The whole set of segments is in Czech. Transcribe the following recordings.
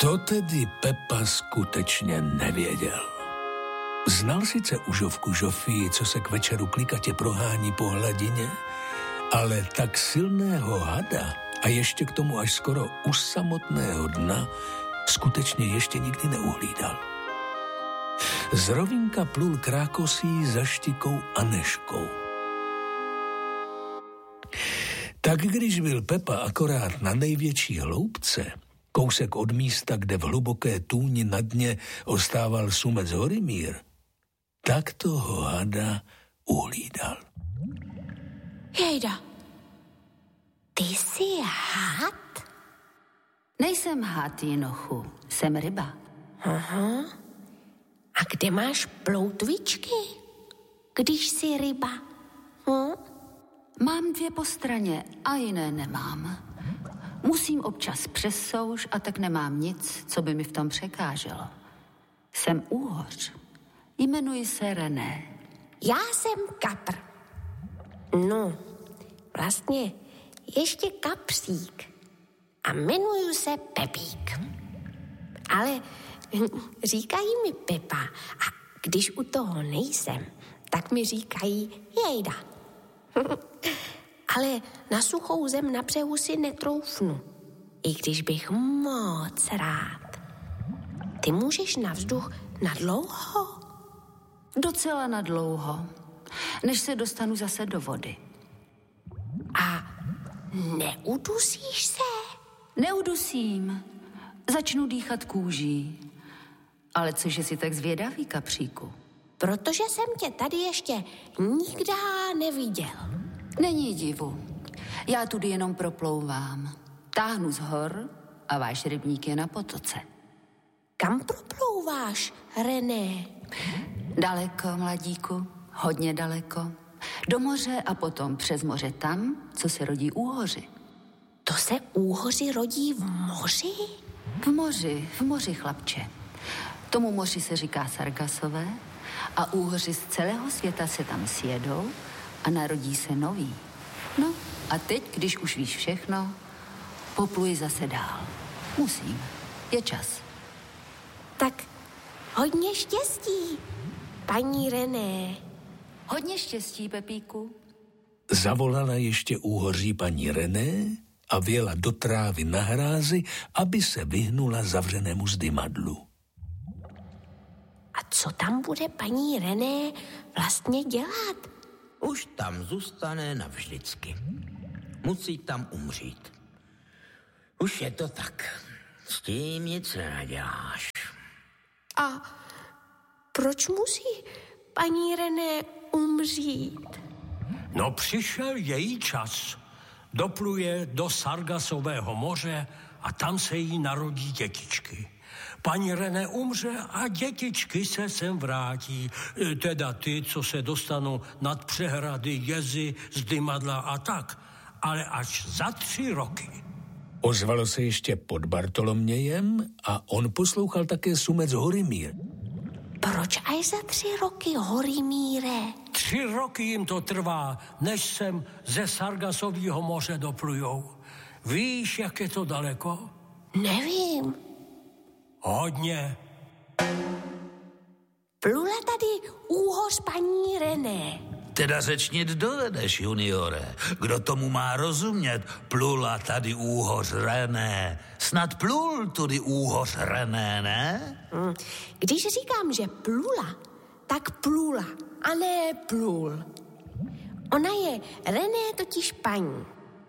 To tedy Pepa skutečně nevěděl. Znal sice užovku Žofii, co se k večeru klikatě prohání po hladině, ale tak silného hada a ještě k tomu až skoro u samotného dna skutečně ještě nikdy neuhlídal. Z rovínka plul krákosí za Štikou Anežkou. Tak když byl Pepa akorát na největší hloubce, kousek od místa, kde v hluboké tůni na dně ostával sumec Horimír, tak toho hada uhlídal. Jejda, ty jsi had? Nejsem had, Jinochu, jsem ryba. Aha. A kde máš ploutvičky, když jsi ryba? Mám 2 po straně a jiné nemám. Musím občas přes souš a tak nemám nic, co by mi v tom překáželo. Jsem úhoř. Jmenuji se René. Já jsem kapr. No, vlastně ještě kapřík. A jmenuju se Pepík. Ale říkají mi Pepa a když u toho nejsem, tak mi říkají Jejda. Ale na suchou zem na břehu si netroufnu, i když bych moc rád. Ty můžeš na vzduch na dlouho? Docela na dlouho, než se dostanu zase do vody. A neudusíš se? Neudusím. Začnu dýchat kůží. Ale cože jsi tak zvědavý, kapříku? Protože jsem tě tady ještě nikdy neviděl. Není divu. Já tudy jenom proplouvám. Táhnu z hor a váš rybník je na potoce. Kam proplouváš, René? Daleko, mladíku, hodně daleko. Do moře a potom přes moře tam, co se rodí úhoři. To se úhoři rodí v moři? V moři, chlapče. Tomu moři se říká Sargasové a úhoři z celého světa se tam sjedou a narodí se nový. No a teď, když už víš všechno, popluj zase dál. Musím. Je čas. Tak hodně štěstí, paní René. Hodně štěstí, Pepíku. Zavolala ještě úhoří paní René a vjela do trávy na hrázi, aby se vyhnula zavřenému zdymadlu. A co tam bude paní René vlastně dělat? Už tam zůstane navždycky. Musí tam umřít. Už je to tak. S tím nic nenaděláš. A proč musí paní René umřít? No, přišel její čas. Dopluje do Sargasového moře a tam se jí narodí dětičky. Paní René umře a dětičky se sem vrátí. Teda ty, co se dostanou nad přehrady, jezy, zdymadla a tak. Ale až za 3 roky. Ozvalo se ještě pod Bartolomějem a on poslouchal také sumec Horimír. Proč až za 3 roky, Horimíre? 3 roky jim to trvá, než sem ze Sargasového moře doplujou. Víš, jak je to daleko? Nevím. Hodně. Plula tady úhoř paní René. Teda řečnit dovedeš, juniore. Kdo tomu má rozumět? Plula tady úhoř René. Snad plul tudy úhoř René, ne? Když říkám, že plula, tak plula a ne plul. Ona je René totiž paní.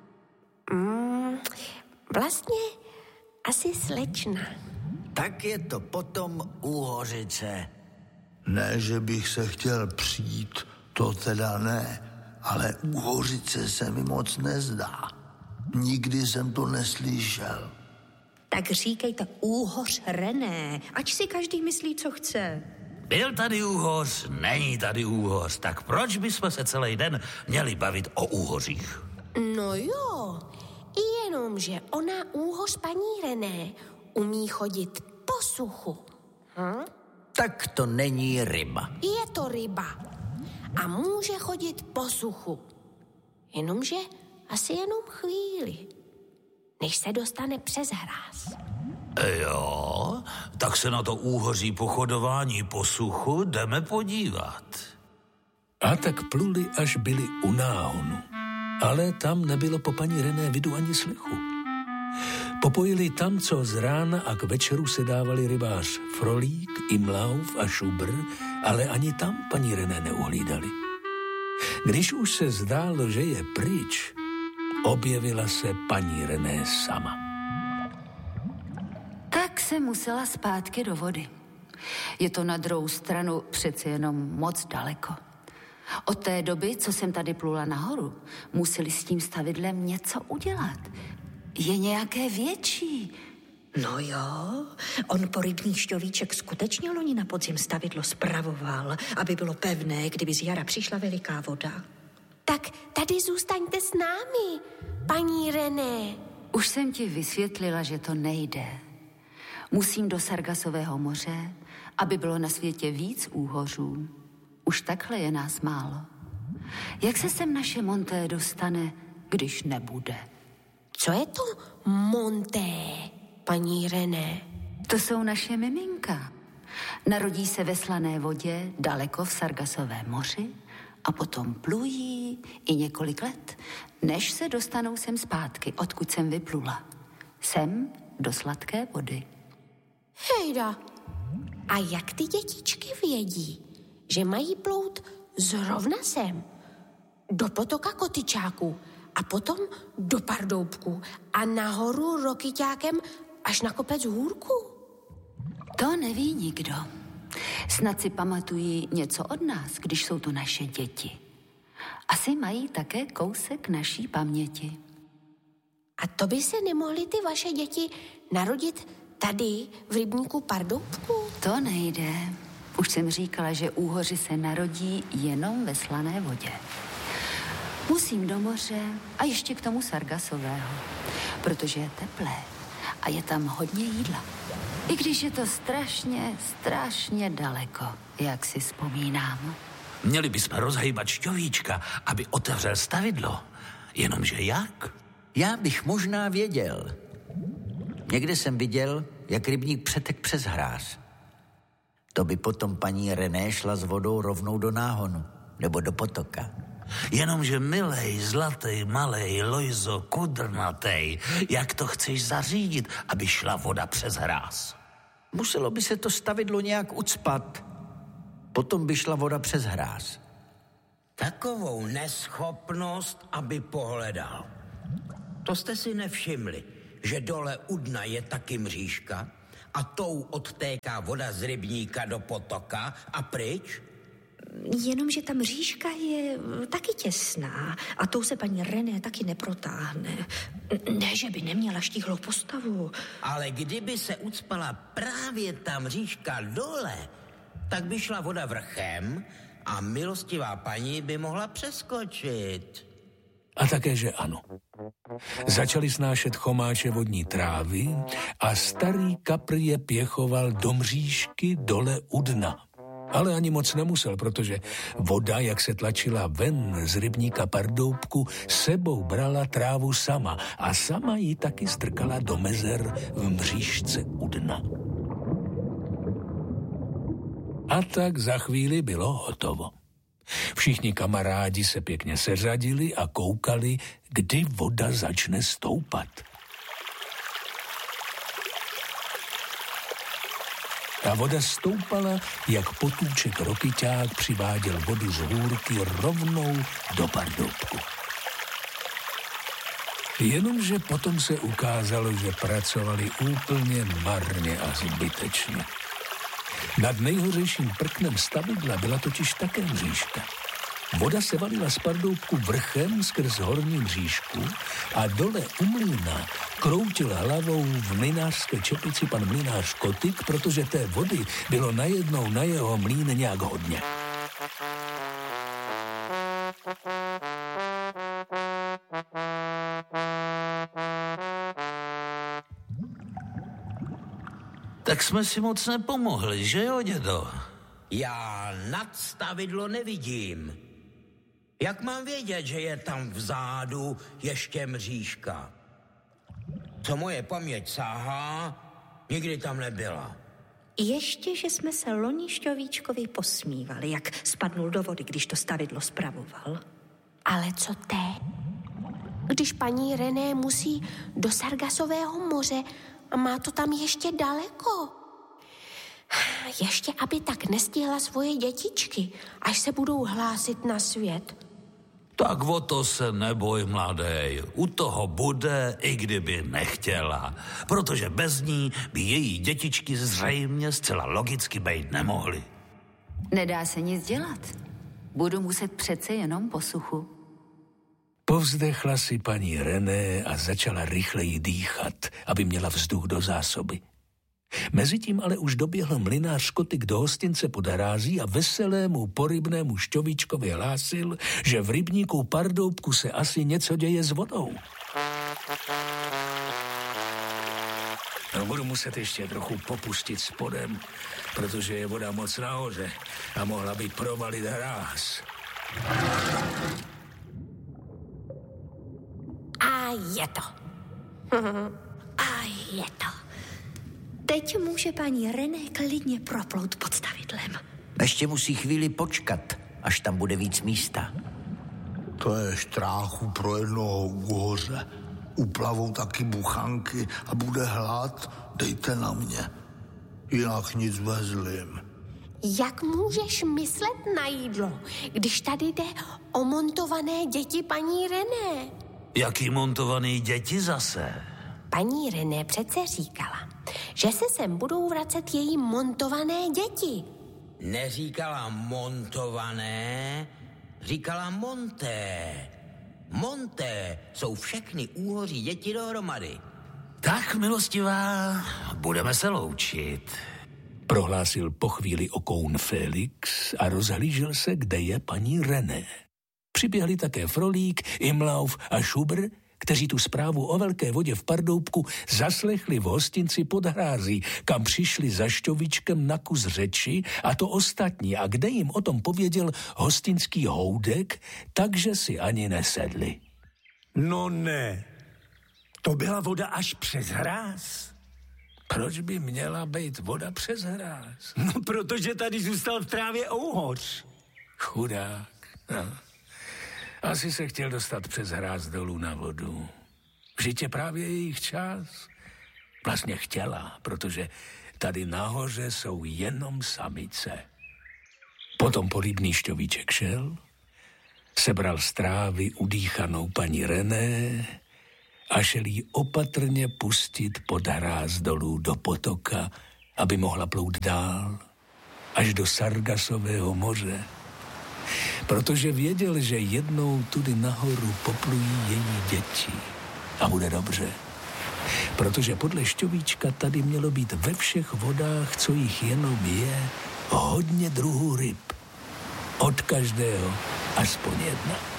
Vlastně asi slečna. Tak je to potom úhořice. Ne, že bych se chtěl přijít, to teda ne, ale úhořice se mi moc nezdá. Nikdy jsem to neslyšel. Tak říkejte úhoř René, ať si každý myslí, co chce. Byl tady úhoř, není tady úhoř, tak proč bychom se celý den měli bavit o úhořích? No jo, jenom, že ona úhoř paní René umí chodit po suchu. Tak to není ryba. Je to ryba a může chodit po suchu. Jenomže asi jenom chvíli. než se dostane přes hráz. Jo, tak se na to úhoří pochodování po suchu jdeme podívat. A tak pluli, až byli u náhonu. Ale tam nebylo po paní René vidu ani slechu. Popojili tam, co z rána a k večeru se dávali rybář Frolík, Imlauf a Šubr, ale ani tam paní René neuhlídali. Když už se zdálo, že je pryč, objevila se paní René sama. Tak se musela zpátky do vody. Je to na druhou stranu přece jenom moc daleko. Od té doby, co jsem tady plula nahoru, museli s tím stavidlem něco udělat. Je nějaké větší. No jo, on po rybní šťovíček skutečně loni na podzim stavidlo spravoval, aby bylo pevné, kdyby z jara přišla veliká voda. Tak tady zůstaňte s námi, paní René. Už jsem ti vysvětlila, že to nejde. Musím do Sargasového moře, aby bylo na světě víc úhořů. Už takhle je nás málo. Jak se sem naše Monté dostane, když nebude? Co je to Monté, paní René? To jsou naše miminka. Narodí se ve slané vodě daleko v Sargasovém moři a potom plují i několik let, než se dostanou sem zpátky, odkud jsem vyplula. Sem do sladké vody. Hejda, a jak ty dětičky vědí, že mají plout zrovna sem, do potoka Kotyčáků a potom do Pardoubku a nahoru Rokyťákem až na kopec Hůrku? To neví nikdo. Snad si pamatují něco od nás, když jsou to naše děti. Asi mají také kousek naší paměti. A to by se nemohly ty vaše děti narodit tady v rybníku Pardoubku? To nejde. Už jsem říkala, že úhoři se narodí jenom ve slané vodě. Musím do moře a ještě k tomu Sargasového, protože je teplé a je tam hodně jídla. I když je to strašně daleko, jak si vzpomínám. Měli bychom rozhejbat šťovíčka, aby otevřel stavidlo. Jenomže jak? Já bych možná věděl. Někde jsem viděl, jak rybník přetek přes hráz. To by potom paní René šla s vodou rovnou do náhonu nebo do potoka. Jenomže milej, zlatej, malej, Lojzo, kudrnatej, jak to chceš zařídit, aby šla voda přes hráz? Muselo by se to stavidlo nějak ucpat. Potom by šla voda přes hráz. Takovou neschopnost, aby pohledal. To jste si nevšimli, že dole u dna je taky mřížka a tou odtéká voda z rybníka do potoka a pryč? Jenomže ta mřížka je taky těsná a tou se paní René taky neprotáhne. Ne, že by neměla štíhlou postavu. Ale kdyby se ucpala právě ta mřížka dole, tak by šla voda vrchem a milostivá paní by mohla přeskočit. A také, že ano. Začali snášet chomáče vodní trávy a starý kapr je pěchoval do mřížky dole u dna. Ale ani moc nemusel, protože voda, jak se tlačila ven z rybníka Pardoubku, sebou brala trávu sama a sama ji taky strkala do mezer v mřížce u dna. A tak za chvíli bylo hotovo. Všichni kamarádi se pěkně seřadili a koukali, kdy voda začne stoupat. Ta voda stoupala, jak potůček Rokyťák přiváděl vodu z hůrky rovnou do Pardoubku. Jenomže potom se ukázalo, že pracovali úplně marně a zbytečně. Nad nejhořejším prknem stavidla byla totiž také mřížka. Voda se valila z Pardoubku vrchem skrz horní mřížku a dole u mlýna kroutil hlavou v mlynářské čepici pan mlynář Kotyk, protože té vody bylo najednou na jeho mlýn nějak hodně. Tak jsme si moc nepomohli, že jo, dědo? Já nad stavidlo nevidím. Jak mám vědět, že je tam vzadu ještě mřížka? Co moje paměť sáhá, nikdy tam nebyla. Ještě, že jsme se loni Šťovíčkovi posmívali, jak spadnul do vody, když to stavidlo spravoval. Ale co teď? Když paní René musí do Sargasového moře a má to tam ještě daleko. Ještě, aby tak nestihla svoje dětičky, až se budou hlásit na svět. Tak o to se neboj, mladej. U toho bude, i kdyby nechtěla. Protože bez ní by její dětičky zřejmě zcela logicky být nemohly. Nedá se nic dělat. Budu muset přece jenom po suchu. Povzdechla si paní René a začala rychleji dýchat, aby měla vzduch do zásoby. Mezitím ale už doběhl mlynář Kotyk do hostince pod hrází a veselému porybnému Šťovíčkovi hlásil, že v rybníku Pardoubku se asi něco děje s vodou. No, budu muset ještě trochu popustit spodem, protože je voda moc nahoře a mohla by provalit hráz. A je to. A je to. Teď může paní René klidně proplout pod stavidlem. Ještě musí chvíli počkat, až tam bude víc místa. To je štráchu pro jednoho úhoře. Uplavou taky buchanky a bude hlad, dejte na mě. Jinak nic vezlim. Jak můžeš myslet na jídlo, když tady jde o montované děti paní René? Jaký montovaný děti zase? Paní René přece říkala, že se sem budou vracet její montované děti. Neříkala montované, říkala monté. Monté jsou všechny úhoří děti dohromady. Tak, milostivá, budeme se loučit. Prohlásil po chvíli okoun Felix a rozhlížel se, kde je paní René. Přiběhli také Frolík, Imlauf a Šubr, kteří tu zprávu o velké vodě v Pardoubku zaslechli v hostinci pod hrází, kam přišli za Šťovíčkem na kus řeči a to ostatní, a kde jim o tom pověděl hostinský Houdek, takže si ani nesedli. No ne, to byla voda až přes hráz. Proč by měla být voda přes hráz? No, protože tady zůstal v trávě ouhoř. Chudák. No. Asi se chtěl dostat přes hráz dolů na vodu. Vždyť je právě jejich čas. Vlastně chtěla, protože tady nahoře jsou jenom samice. Potom porybný Šťovíček šel, sebral z trávy udýchanou paní René a šel jí opatrně pustit pod hráz dolů do potoka, aby mohla plout dál, až do Sargasového moře. Protože věděl, že jednou tudy nahoru poplují její děti a bude dobře. Protože podle Šťovíčka tady mělo být ve všech vodách, co jich jenom je, hodně druhů ryb. Od každého aspoň jedna.